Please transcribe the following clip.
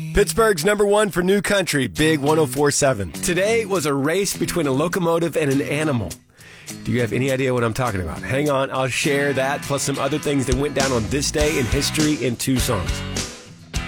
Pittsburgh's number one for new country, Big 104.7. Today was a race between a locomotive and an animal. Do you have any idea what I'm talking about? Hang on, I'll share that plus some other things that went down on this day in history in two songs.